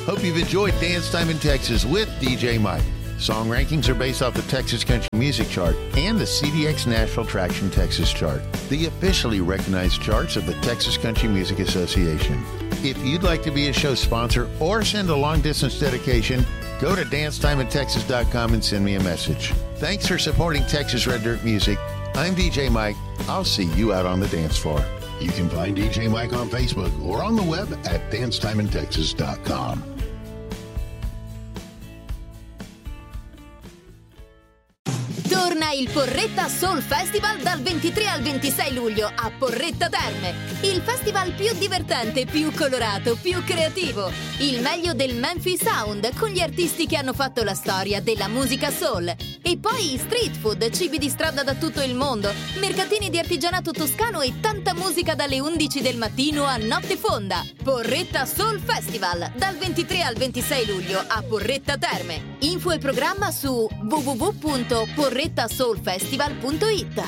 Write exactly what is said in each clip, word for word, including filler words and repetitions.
Hope you've enjoyed Dance Time in Texas with D J Mike. Song rankings are based off the Texas Country Music Chart and the C D X Nashville Traction Texas Chart, the officially recognized charts of the Texas Country Music Association. If you'd like to be a show sponsor or send a long-distance dedication, go to dance time in texas dot com and send me a message. Thanks for supporting Texas Red Dirt Music. I'm D J Mike. I'll see you out on the dance floor. You can find D J Mike on Facebook or on the web at dance time in texas dot com. Torna il Porretta Soul Festival dal ventitré al ventisei luglio a Porretta Terme. Il festival più divertente, più colorato, più creativo. Il meglio del Memphis Sound con gli artisti che hanno fatto la storia della musica soul. E poi street food, cibi di strada da tutto il mondo, mercatini di artigianato toscano e tanta musica dalle undici del mattino a notte fonda. Porretta Soul Festival dal ventitré al ventisei luglio a Porretta Terme. Info e programma su w w w punto porretta soul festival punto i t.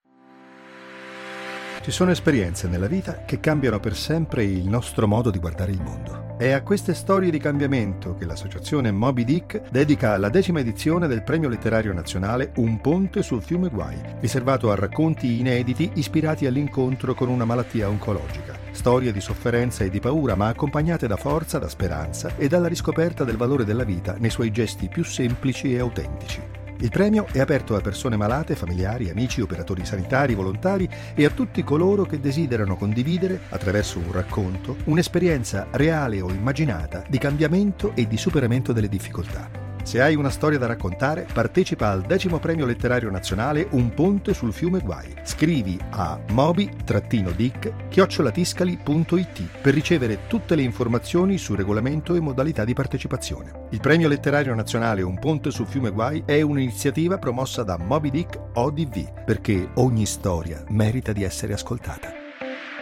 Ci sono esperienze nella vita che cambiano per sempre il nostro modo di guardare il mondo. È a queste storie di cambiamento che l'associazione Moby Dick dedica la decima edizione del Premio Letterario Nazionale Un ponte sul fiume Guai, riservato a racconti inediti ispirati all'incontro con una malattia oncologica. Storie di sofferenza e di paura, ma accompagnate da forza, da speranza e dalla riscoperta del valore della vita nei suoi gesti più semplici e autentici. Il premio è aperto a persone malate, familiari, amici, operatori sanitari, volontari e a tutti coloro che desiderano condividere, attraverso un racconto, un'esperienza reale o immaginata di cambiamento e di superamento delle difficoltà. Se hai una storia da raccontare, partecipa al decimo premio letterario nazionale Un ponte sul fiume Guai. Scrivi a moby-dick chiocciolatiscali punto i t per ricevere tutte le informazioni su regolamento e modalità di partecipazione. Il premio letterario nazionale Un ponte sul fiume Guai è un'iniziativa promossa da Moby Dick O D V, perché ogni storia merita di essere ascoltata.